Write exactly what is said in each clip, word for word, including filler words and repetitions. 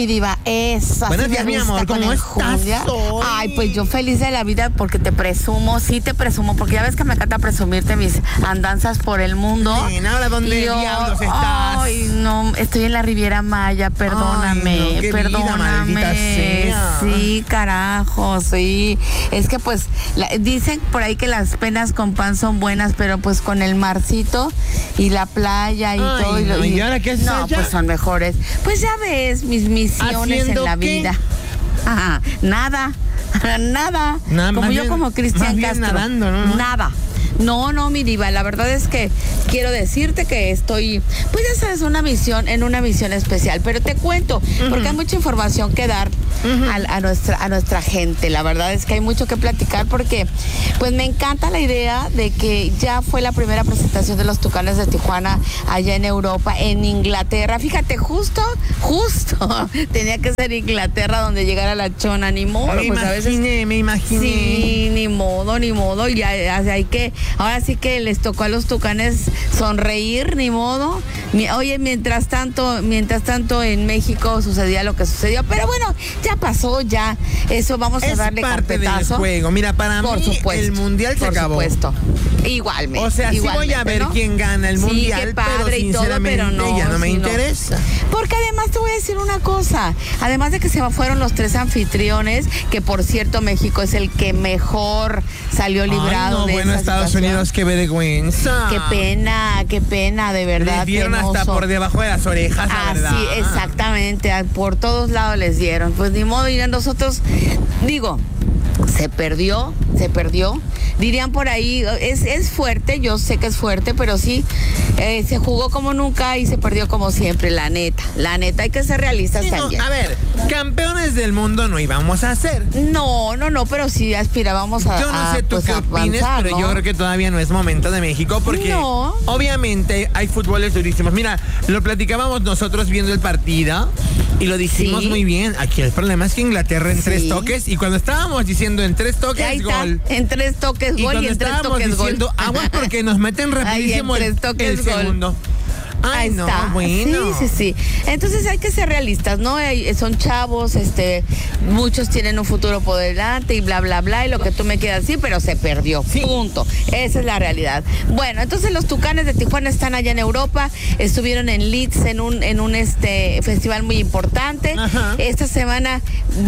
mi diva, eso. Buenos días, mi amor, ¿cómo estás hoy? Ay, pues yo feliz de la vida porque te presumo, sí te presumo, porque ya ves que me encanta presumirte mis andanzas por el mundo. Nena, ahora ¿dónde yo, diablos estás? Ay, no, estoy en la Riviera Maya, perdóname, Ay, no, qué perdóname. vida, maldita sea. Sí, carajo, sí. Es que pues la, dicen por ahí que las penas con pan son buenas, pero pues con el marcito y la playa y Ay, todo. Y, no, y, ¿y ahora qué haces No, allá? pues son mejores. Pues ya ves, mis misiones en la qué? vida. Ajá, nada, nada. Nada, como más yo bien- como Cristian más bien Castro. nadando, ¿no? ¿no? Nada. No, no, mi diva, la verdad es que quiero decirte que estoy, pues ya sabes, una misión, en una misión especial, pero te cuento, uh-huh. porque hay mucha información que dar uh-huh. a, a, nuestra, a nuestra gente. La verdad es que hay mucho que platicar porque, pues me encanta la idea de que ya fue la primera presentación de los Tucanes de Tijuana allá en Europa, en Inglaterra. Fíjate, justo, justo, tenía que ser Inglaterra donde llegara la chona, ni modo. Me pues imaginé, a veces, me imaginé. Sí, ni modo, ni modo, ya hay que... Ahora sí que les tocó a los Tucanes sonreír, ni modo. Oye, mientras tanto, mientras tanto en México sucedía lo que sucedió, pero bueno, ya pasó, ya. Eso vamos a es darle parte carpetazo. Del juego. Mira, para por mí supuesto, el mundial se por acabó. Supuesto. Igualmente. O sea, sí voy a ver ¿no? quién gana el sí, mundial, qué padre pero y todo, sinceramente pero no, ya no me sí, interesa. No. Porque además te voy a decir una cosa, además de que se fueron los tres anfitriones, que por cierto México es el que mejor salió librado. Ay, no, de bueno, esa Estados situación. Unidos, qué vergüenza. Qué pena, qué pena, de verdad. Les dieron penoso. hasta por debajo de las orejas, la verdad. Así, exactamente, por todos lados les dieron. Pues ni modo, y nosotros, digo, se perdió, se perdió. Dirían por ahí, es, es fuerte, yo sé que es fuerte, pero sí, eh, se jugó como nunca y se perdió como siempre, la neta. La neta, hay que ser realistas sí, también. No, a ver, campeones del mundo no íbamos a ser. No, no, no, pero sí aspirábamos a Yo no sé a, tú pues, qué opines, avanzar, pero ¿no? yo creo que todavía no es momento de México porque no. obviamente hay fútboles durísimos. Mira, lo platicábamos nosotros viendo el partido y lo dijimos sí. muy bien. Aquí el problema es que Inglaterra en sí. tres toques y cuando estábamos diciendo en tres toques, Ahí está, gol. en tres toques, Y gol cuando y en tres estábamos toques, diciendo gol. aguas porque nos meten rapidísimo Ay, en el, tres toques, el gol. segundo. Ay, Ahí no, está. bueno. Sí, sí, sí. Entonces hay que ser realistas, ¿no? Hay- son chavos, este, muchos tienen un futuro por delante y bla, bla, bla, y lo que tú me quieras decir, pero se perdió. Sí. Punto. Esa es la realidad. Bueno, entonces los Tucanes de Tijuana están allá en Europa, estuvieron en Leeds en un, en un este festival muy importante. Ajá. Esta semana,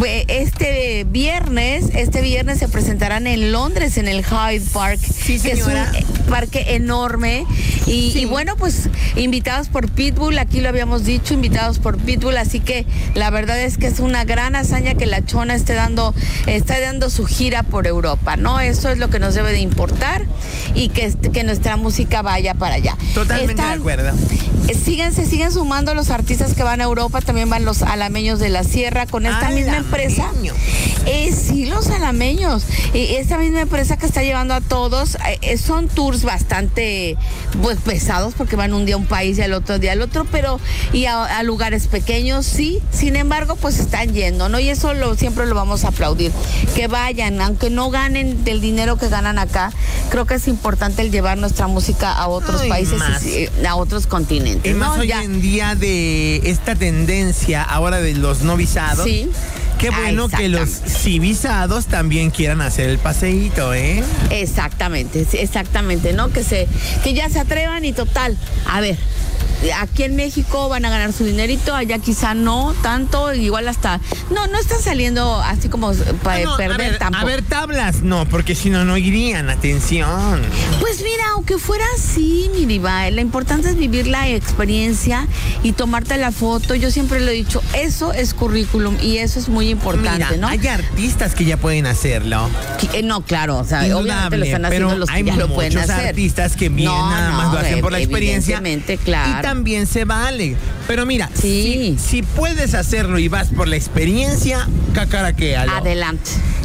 este viernes, este viernes se presentarán en Londres, en el Hyde Park, Sí, que es un señora. eh, parque enorme. Y, Sí. y bueno, pues invitados por Pitbull, aquí lo habíamos dicho, invitados por Pitbull, así que la verdad es que es una gran hazaña que la Chona esté dando, está dando su gira por Europa, ¿no? Eso es lo que nos debe de importar y que, que nuestra música vaya para allá. Totalmente Están- de acuerdo. eh, Siguen, se siguen sumando los artistas que van a Europa, también van los alameños de la sierra con esta misma empresa. Alameños. Eh, sí, los alameños. Eh, esta misma empresa que está llevando a todos, eh, son tours bastante pues pesados porque van un día a un país y al otro día al otro, pero y a, a lugares pequeños, sí. Sin embargo, pues están yendo, ¿no? Y eso lo, siempre lo vamos a aplaudir. Que vayan, aunque no ganen del dinero que ganan acá, creo que es importante el llevar nuestra música a otros Ay, países, más. y, a otros continentes. Y más ¿no? hoy Ya. en día de esta tendencia ahora de los no visados. Sí. Qué Ah, bueno que los exactamente. sí visados también quieran hacer el paseíto, ¿eh? Exactamente, sí, exactamente, ¿no? Que se, que ya se atrevan y total, a ver, aquí en México van a ganar su dinerito, allá quizá no tanto, igual hasta, no, no están saliendo así como para Ah, no, perder a ver, tampoco. A ver, tablas, no, porque si no, no irían, atención. Pues mira, aunque fuera así, mi diva, lo importante es vivir la experiencia y tomarte la foto. Yo siempre lo he dicho, eso es currículum y eso es muy importante, Mira, ¿no? hay artistas que ya pueden hacerlo. Que- eh, No, claro, o sea, obviamente Indudable, lo están pero haciendo los que hay ya lo pueden muchos hacer. artistas que bien No, nada más no, lo hacen por la ev- experiencia. evidentemente, claro. Y también se vale. Pero mira, Sí. si, si puedes hacerlo y vas por la experiencia, cacaraquéalo. Adelante.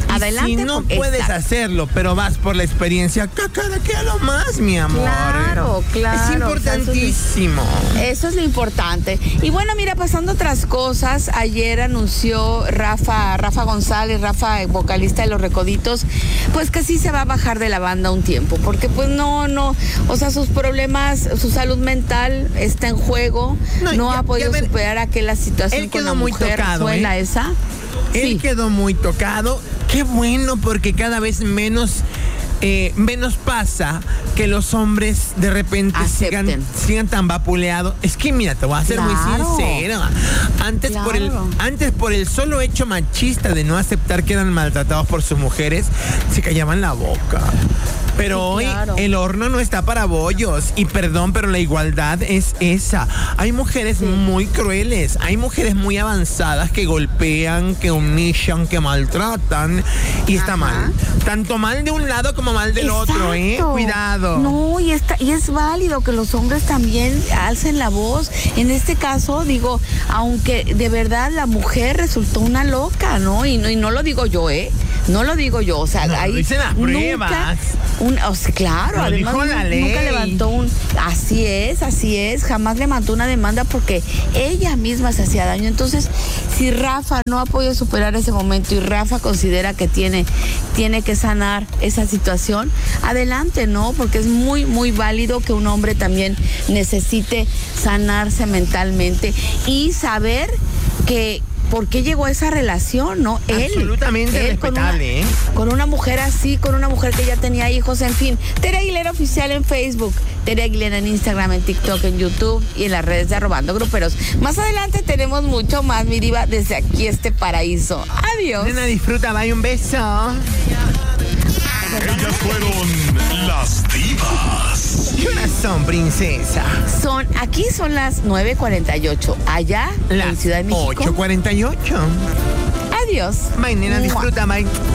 Adelante. Y si no con- puedes Exacto. hacerlo, pero vas por la experiencia, cada que a lo más, mi amor. Claro, claro. Es importantísimo. Eso es lo importante. Y bueno, mira, pasando otras cosas, ayer anunció Rafa, Rafa González, Rafa, vocalista de Los Recoditos, pues que sí se va a bajar de la banda un tiempo, porque pues no, no, o sea, sus problemas, su salud mental está en juego, No, no, ya- ha podido ya ven, superar aquella situación él con quedó la muy mujer, tocado, ¿fue ¿eh? la esa? Él Sí. quedó muy tocado. Qué bueno, porque cada vez menos, eh, menos pasa que los hombres de repente sigan, Acepten. sigan tan vapuleados. Es que mira, te voy a ser Claro. muy sincero. Antes, por el, Claro. antes por el solo hecho machista de no aceptar que eran maltratados por sus mujeres, se callaban la boca. Pero Sí, hoy claro. el horno no está para bollos. Y perdón, pero la igualdad es esa. Hay mujeres muy crueles. Hay mujeres muy avanzadas que golpean, que humillan, que maltratan. Y está Ajá. mal. Tanto mal de un lado como mal del otro, ¿eh? Exacto. Cuidado. No, y, está, y es válido que los hombres también alcen la voz. En este caso, digo, aunque de verdad la mujer resultó una loca, ¿no? Y no, y no lo digo yo, ¿eh? No lo digo yo, o sea, No, ahí lo dicen las nunca, pruebas. un, o sea, claro, Lo además dijo la nu- nunca ley. levantó un, así es, así es, jamás levantó una demanda porque ella misma se hacía daño. Entonces, si Rafa no ha podido superar ese momento y Rafa considera que tiene, tiene que sanar esa situación, adelante, ¿no? Porque es muy, muy válido que un hombre también necesite sanarse mentalmente y saber que por qué llegó a esa relación, ¿no? Él. Absolutamente él con una- respetable, ¿eh? Con una mujer así, con una mujer que ya tenía hijos, en fin. Tere Aguilera Oficial en Facebook, Tere Aguilera en Instagram, en TikTok, en YouTube y en las redes de Arrobando Gruperos. Más adelante tenemos mucho más, mi diva, desde aquí este paraíso. Adiós. Nena, disfruta, bye, un beso. Ellas fueron las divas. ¿Qué horas son, princesa? Son, aquí son las nueve cuarenta y ocho. Allá, en Las Ciudad de México. ocho cuarenta y ocho. Adiós. Bye, nena, Mua. disfruta, bye.